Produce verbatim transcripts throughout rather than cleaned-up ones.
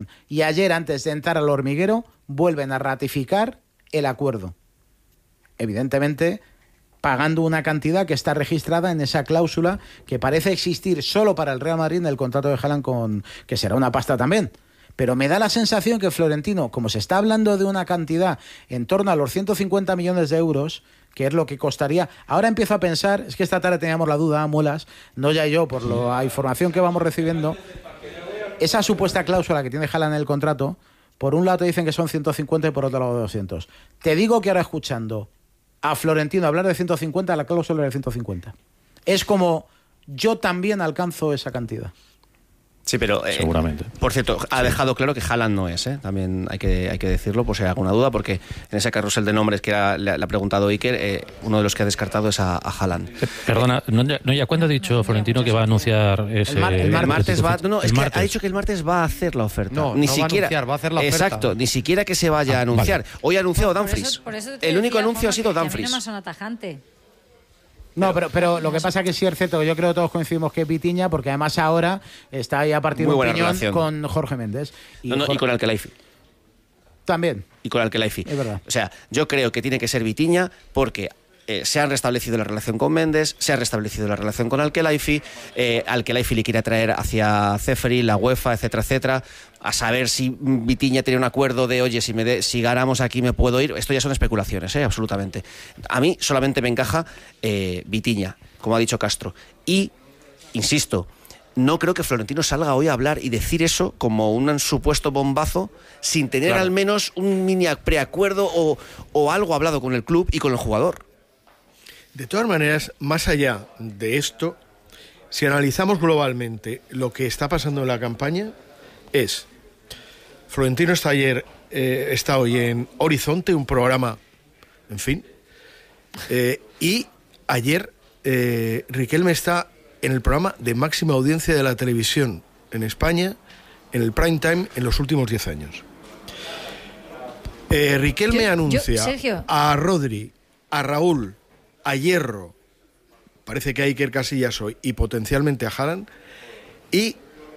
Haaland. Y ayer, antes de entrar al hormiguero, vuelven a ratificar el acuerdo. Evidentemente, pagando una cantidad que está registrada en esa cláusula que parece existir solo para el Real Madrid en el contrato de Haaland, con, que será una pasta también. Pero me da la sensación que Florentino, como se está hablando de una cantidad en torno a los ciento cincuenta millones de euros, que es lo que costaría, ahora empiezo a pensar, es que esta tarde teníamos la duda, Muelas, no ya yo, por la información que vamos recibiendo, esa supuesta cláusula que tiene Haaland en el contrato, por un lado te dicen que son ciento cincuenta y por otro lado doscientos. Te digo que ahora escuchando a Florentino hablar de ciento cincuenta, la cláusula es de ciento cincuenta. Es como yo también alcanzo esa cantidad. Sí, pero... Eh, seguramente. Por cierto, ha dejado claro que Haaland no es, ¿eh? También hay que, hay que decirlo, por si hay alguna duda, porque en ese carrusel de nombres que era, le, le ha preguntado Iker, eh, uno de los que ha descartado es a, a Haaland. Eh, perdona, no, no, ¿ya cuándo ha dicho Florentino que va a anunciar ese... El, mar, el, mar, el martes va... No, no, es el que martes. ha dicho que el martes va a hacer la oferta. No, ni no siquiera, va a anunciar, va a hacer la oferta. Exacto, ni siquiera que se vaya ah, a anunciar. Vale. Hoy ha anunciado por Dumfries. Eso, por eso te el único decía, anuncio Juanma, ha sido que Dumfries. A mí no me suena tajante. No, pero, pero lo que pasa es que sí es cierto, yo creo que todos coincidimos que es Vitinha, porque además ahora está ahí a partir de un piñón relación con Jorge Méndez. Y, no, no, Jorge... y con Al-Khelaifi. También. Y con Al-Khelaifi. Es verdad. O sea, yo creo que tiene que ser Vitinha porque... Eh, se han restablecido la relación con Méndez, se ha restablecido la relación con Al-Khelaifi, eh, Al-Khelaifi le quiere traer hacia Ceferi, la UEFA, etcétera, etcétera, a saber si Vitinha tiene un acuerdo de, oye, si, me de, si ganamos aquí me puedo ir. Esto ya son especulaciones, ¿eh? Absolutamente. A mí solamente me encaja eh, Vitinha, como ha dicho Castro. Y, insisto, no creo que Florentino salga hoy a hablar y decir eso como un supuesto bombazo sin tener claro. al menos un mini preacuerdo o, o algo hablado con el club y con el jugador. De todas maneras, más allá de esto, si analizamos globalmente lo que está pasando en la campaña, es Florentino está ayer, eh, está hoy en Horizonte, un programa, en fin, eh, y ayer eh, Riquelme está en el programa de máxima audiencia de la televisión en España, en el prime time, en los últimos diez años. Eh, Riquelme yo, anuncia yo, Sergio. a Rodri, a Raúl, a Hierro, parece que a Iker Casillas hoy, y potencialmente a Haaland, y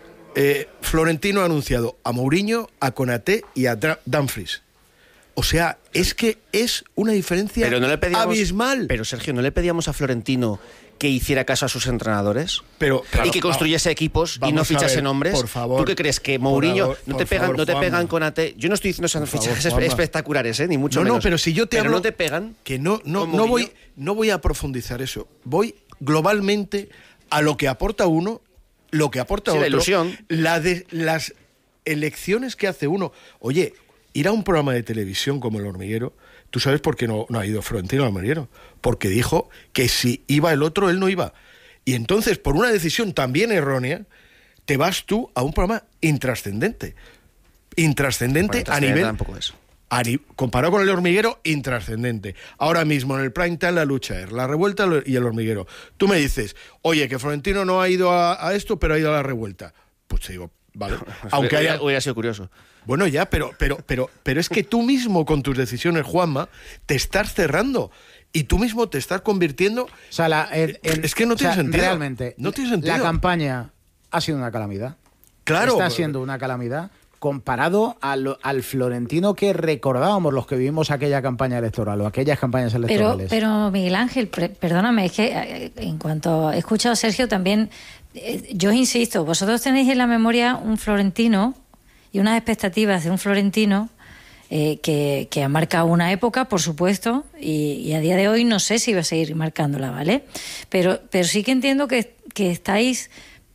eh, Florentino ha anunciado a Mourinho, a Konaté y a Dumfries. O sea, es que es una diferencia pero no le pedíamos, abismal. Pero Sergio, ¿no le pedíamos a Florentino que hiciera caso a sus entrenadores? Pero, claro, y que construyese no, equipos y no fichase ver, nombres. Por favor. ¿Tú qué crees? Que Mourinho favor, no te pegan, favor, no te pegan Juanma. con A T? Yo no estoy diciendo esas fichajes favor, espectaculares, ¿eh? Ni mucho no, menos. No, pero si yo te pero hablo no te pegan. Que no, no, no voy, no voy a profundizar eso. Voy globalmente a lo que aporta uno, lo que aporta sí, otro. La ilusión. La de, las elecciones que hace uno. Oye, ir a un programa de televisión como El Hormiguero, ¿tú sabes por qué no, no ha ido Florentino al Hormiguero? Porque dijo que si iba el otro, él no iba. Y entonces, por una decisión también errónea, te vas tú a un programa intrascendente. Intrascendente bueno, a nivel... Tampoco es. A, comparado con El Hormiguero, intrascendente. Ahora mismo en el prime time la lucha es la revuelta y El Hormiguero. Tú me dices, oye, que Florentino no ha ido a, a esto, pero ha ido a la revuelta. Pues te digo, vale. Aunque haya... Hubiera sido curioso. Bueno, ya, pero, pero, pero, pero es que tú mismo con tus decisiones, Juanma, te estás cerrando. Y tú mismo te estás convirtiendo... O sea, la, el, el, es que no tiene o sea, sentido. Realmente, no tiene sentido. La campaña ha sido una calamidad. Claro. Está siendo una calamidad comparado al, al Florentino que recordábamos los que vivimos aquella campaña electoral o aquellas campañas electorales. Pero, pero Miguel Ángel, perdóname, es que en cuanto he escuchado a Sergio también, eh, yo insisto, vosotros tenéis en la memoria un Florentino y unas expectativas de un Florentino eh, que, que ha marcado una época, por supuesto, y, y a día de hoy no sé si va a seguir marcándola, ¿vale? Pero, pero sí que entiendo que, que estáis,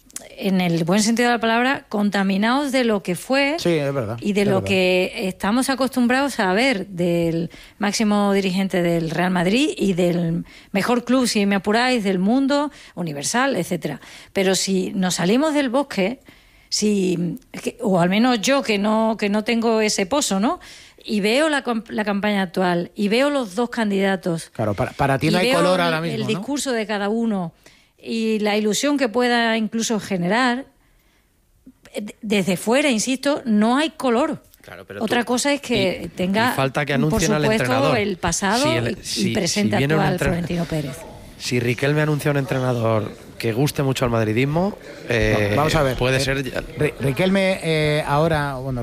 en el buen sentido de la palabra, contaminados de lo que fue sí, es verdad, y de es lo verdad. que estamos acostumbrados a ver del máximo dirigente del Real Madrid y del mejor club, si me apuráis, del mundo, Universal, etcétera. Pero si nos salimos del bosque, si o al menos yo que no que no tengo ese pozo, ¿no? Y veo la, la campaña actual y veo los dos candidatos. Claro, para, para ti no hay color ahora mismo, el ¿no? discurso de cada uno y la ilusión que pueda incluso generar, desde fuera, insisto, no hay color. Claro, pero Otra tú... cosa es que y, tenga, y falta que por anuncien supuesto, al entrenador. el pasado si el, y, si, y presente si actual entre... Florentino Pérez. Si Riquelme anuncia un entrenador que guste mucho al madridismo, eh, Vamos a ver. puede eh, ser... Riquelme eh, ahora, bueno,